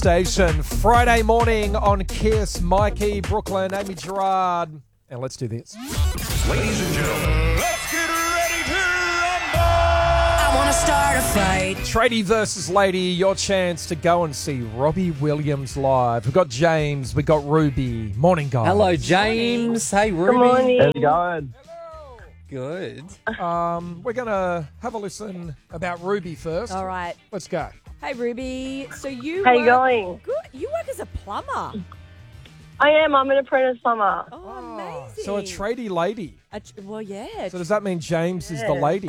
station. Friday morning on Kiss. Mikey, Brooklyn, Amy Gerard. And let's do this. Ladies and gentlemen, let's get ready to rumble! I want to start a fight. Tradie versus Lady, your chance to go and see Robbie Williams live. We've got James, we've got Ruby. Morning, guys. Hello, James. Hey, Ruby. Good morning. How's it going? Good. We're going to have a listen about Ruby first. All right. Let's go. Hey, Ruby. So you How you work- going? Good. You work as a plumber. I am. I'm an apprentice plumber. Oh, amazing. So a tradie lady. Well, yeah. So does that mean James is the lady?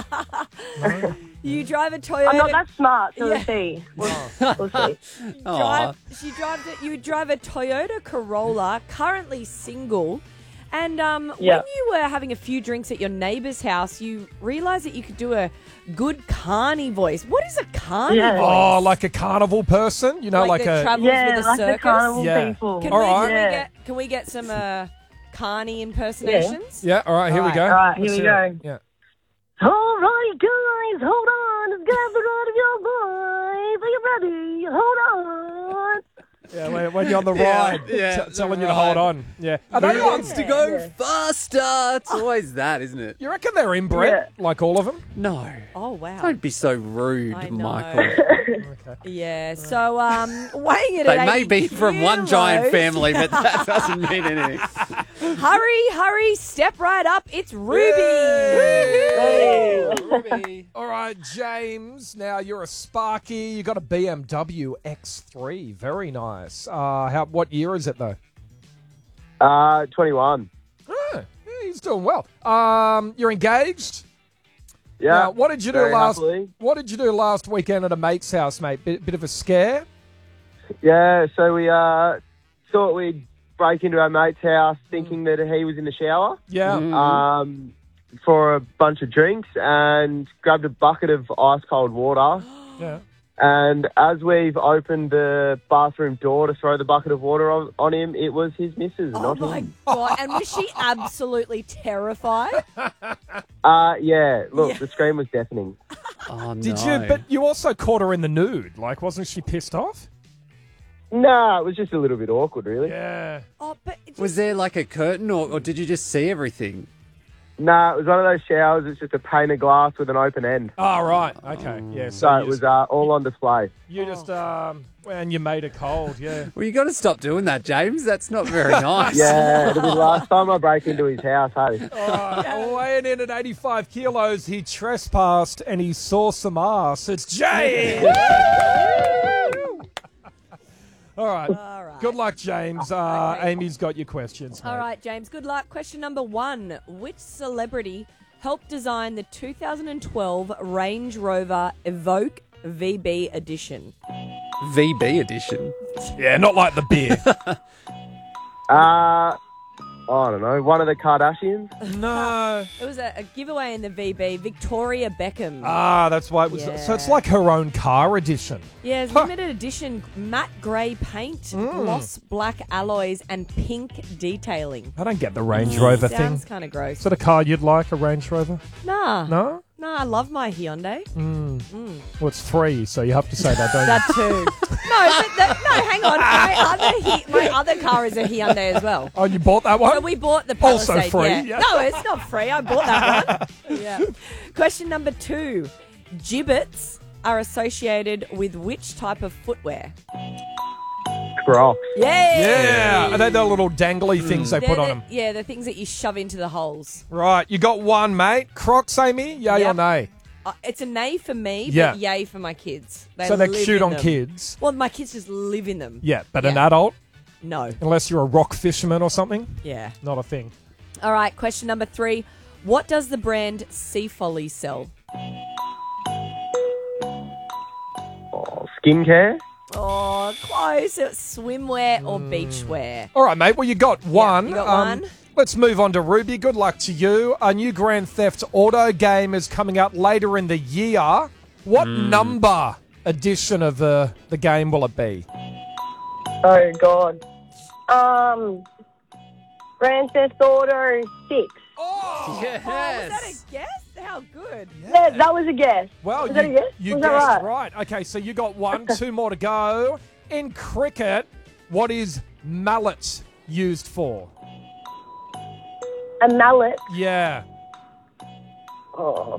You drive a Toyota. I'm not that smart, so Yeah. we'll see. We'll see. You drive a Toyota Corolla, currently single. And when Yeah. you were having a few drinks at your neighbour's house, you realised that you could do a good carny voice. What is a carny Yeah. voice? Oh, like a carnival person? You know, like that a... travels Yeah, with a like the circus? carnival Yeah. people. Can All we, right. Yeah. can we get some carny impersonations? Yeah, all right, here we go. All right, here Let's we hear go. it. Yeah. All right, guys, hold on. Let's get the ride of your voice. Are you ready? Hold on. Yeah, when you're on the ride, telling you to hold on. Yeah. Are they Who wants to go faster? It's always that, isn't it? You reckon they're inbred, like all of them? No. Oh, wow. Don't be so rude, I know. Michael. Yeah, so weighing it They at may 80 be from one giant kilos. family, but that doesn't mean anything. Hurry, step right up. It's Ruby. Ruby. All right, James. Now you're a Sparky. You got a BMW X3. Very nice. What year is it though? 21. Yeah, he's doing well. You're engaged. Yeah. Now, what did you do very last? happily. What did you do last weekend at a mate's house, mate? Bit of a scare. Yeah, so we thought we'd break into our mate's house thinking that he was in the shower Yeah. for a bunch of drinks and grabbed a bucket of ice cold water. Yeah. And as we've opened the bathroom door to throw the bucket of water on him, it was his missus, Oh not my him. God. And was she absolutely terrified? Yeah, look, Yeah. the scream was deafening. Oh, no. Did you? But you also caught her in the nude. Like, wasn't she pissed off? No, it was just a little bit awkward, really. Yeah. Oh, but Was there like a curtain or did you just see everything? No, it was one of those showers. It's just a pane of glass with an open end. Oh, right. Okay. Yeah. So you it was just, all on display. you just and you made her cold. Yeah. Well, you got to stop doing that, James. That's not very nice. Yeah, it'll be the last time I break into his house, hey? Weighing in at 85 kilos, he trespassed and he saw some ass. It's James. All right. All right. Good luck, James. Amy's got your questions. All mate. right, James, good luck. Question number 1. Which celebrity helped design the 2012 Range Rover Evoque VB edition? VB edition. Yeah, not like the beer. I don't know, one of the Kardashians? No. It was a giveaway in the VB, Victoria Beckham. That's why it was. Yeah. So it's like her own car edition. Yeah, it's limited edition, matte grey paint, gloss black alloys, and pink detailing. I don't get the Range Rover thing. Sounds kind of gross. Is that a car you'd like, a Range Rover? Nah. No? Nah, I love my Hyundai. Well, it's 3, so you have to say that, don't you? That too. No, hang on. My other car is a Hyundai as well. Oh, you bought that one? So we bought the Also Palisade. free, Yeah. yeah. No, it's not free. I bought that one. Yeah. Question number 2. Gibbets are associated with which type of footwear? Crocs. Yeah. Are they the little dangly things they put on them? Yeah, the things that you shove into the holes. Right, you got one, mate. Crocs, Amy? Yay Yep. or nay? It's a nay for me, Yeah. but yay for my kids. So they're live cute in on them. kids. Well, my kids just live in them. Yeah, but an Yeah. adult, No. unless you're a rock fisherman or something, Yeah. not a thing. All right, question number 3. What does the brand Sea Folly sell? Oh, skincare? Oh, close. It's swimwear or beachwear. All right, mate. Well, you got one. you got one. Let's move on to Ruby. Good luck to you. A new Grand Theft Auto game is coming out later in the year. What number edition of the game will it be? Oh, God. Grand Theft Auto 6. Oh, Yes. Oh, was that a guess? How good. Yeah, that was a guess. well, Was that a guess? you Was that guessed right? right. Okay, so you got one, 2 more to go. In cricket, what is mallet used for? A mallet. Yeah. Oh,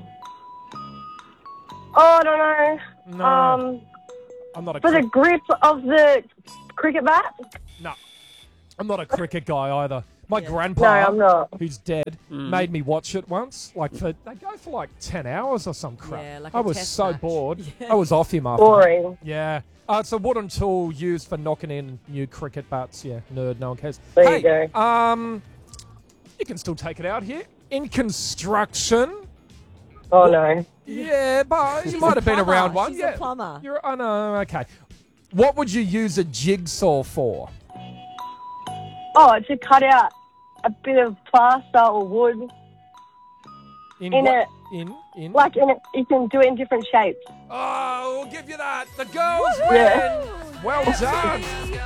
I don't know. No. I'm not a For the grip of the cricket bat? No. I'm not a cricket guy either. My No, grandpa, I'm not. who's dead, made me watch it once. They go for like 10 hours or some crap. Yeah, like I a was test so match. bored. Yeah. I was off him after. Boring. Yeah. It's a wooden tool used for knocking in new cricket bats. Yeah, nerd, no one cares. There you hey, go. You can still take it out here. In construction, Oh, no. yeah, but you might have been plumber. around one. She's a yeah. plumber. I know, okay. What would you use a jigsaw for? Oh, to cut out a bit of plaster or wood. In what? it. In? Like, you can do it in different shapes. Oh, we'll give you that. The girls Yeah. win. Well done.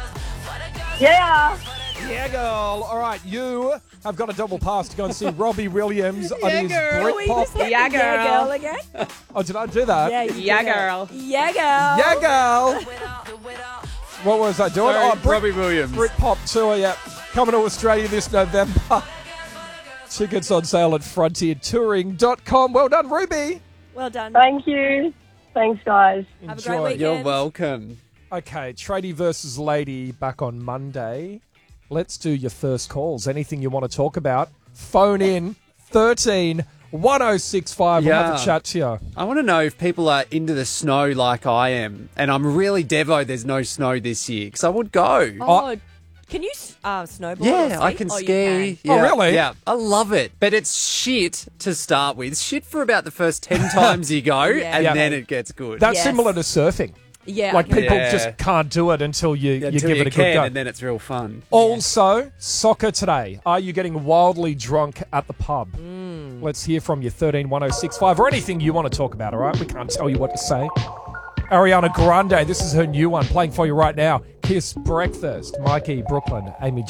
Yeah. Yeah, girl. All right, you have got a double pass to go and see Robbie Williams on his Are we just Britpop. getting Yeah, girl. girl again? Oh, did I do that? Yeah, you Yeah, did it. girl. Yeah, girl. Yeah, girl. What was I doing? Sorry, Brit- Robbie Williams. Britpop tour, yeah. Coming to Australia this November. Tickets on sale at frontiertouring.com. Well done, Ruby. Well done. Thank you. Thanks, guys. Have a great Enjoy. weekend. You're welcome. Okay, Tradie versus Lady back on Monday. Let's do your first calls. Anything you want to talk about, phone in 13 1065. We'll have Yeah. a chat to you. I want to know if people are into the snow like I am. And I'm really devo there's no snow this year because I would go. Oh, can you snowboard? Yeah, or I ski? can Oh, you ski. can. Oh, Yeah, really? Yeah, I love it. But it's shit to start with. Shit for about the first 10 times you go, Yeah. and Yeah. then it gets good. That's Yes. similar to surfing. Yeah. Like I can- people Yeah. just can't do it until you Until give you it a can, good go. and then it's real fun. Also, soccer today. Are you getting wildly drunk at the pub? Let's hear from you, 13 1065, or anything you want to talk about, all right? We can't tell you what to say. Ariana Grande, this is her new one, playing for you right now. Kiss Breakfast. Mikey, Brooklyn, Amy